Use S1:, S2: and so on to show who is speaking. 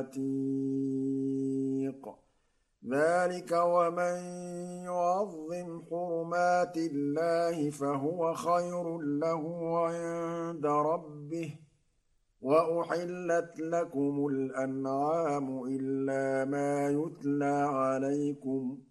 S1: عتيق ذلك ومن يعظم حرمات الله فهو خير له عند ربه وأحلت لكم الأنعام إلا ما يتلى عليكم